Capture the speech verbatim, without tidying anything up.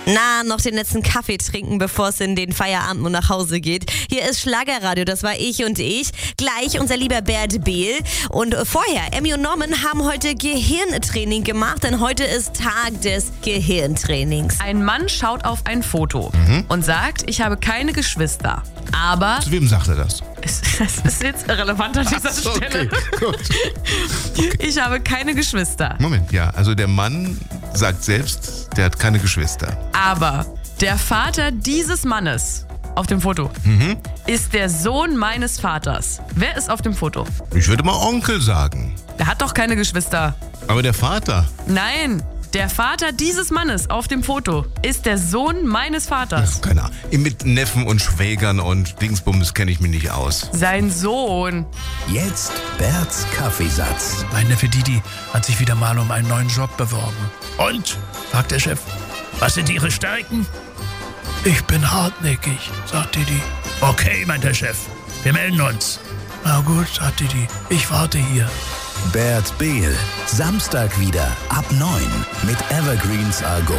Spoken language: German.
Na, noch den letzten Kaffee trinken, bevor es in den Feierabend und nach Hause geht. Hier ist Schlagerradio, das war ich und ich. Gleich unser lieber Bert Behl. Und vorher, Emmy und Norman haben heute Gehirntraining gemacht, denn heute ist Tag des Gehirntrainings. Ein Mann schaut auf ein Foto Mhm. und sagt, ich habe keine Geschwister. Aber Zu wem sagt er das? es, es ist jetzt irrelevant an dieser Ach so, Stelle. okay, gut. Ich habe keine Geschwister. Moment, ja, also der Mann sagt selbst, der hat keine Geschwister. Aber der Vater dieses Mannes auf dem Foto Mhm. ist der Sohn meines Vaters. Wer ist auf dem Foto? Ich würde mal Onkel sagen. Der hat doch keine Geschwister. Aber der Vater? Nein, der Vater dieses Mannes auf dem Foto ist der Sohn meines Vaters. Keine Ahnung. Mit Neffen und Schwägern und Dingsbums kenne ich mich nicht aus. Sein Sohn. Jetzt Berts Kaffeesatz. Mein Neffe Didi hat sich wieder mal um einen neuen Job beworben. Und? Fragt der Chef. Was sind Ihre Stärken? Ich bin hartnäckig, sagt Didi. Okay, meint der Chef. Wir melden uns. Na gut, sagt Didi. Ich warte hier. Bert Behl. Samstag wieder ab neun mit Evergreens Argo.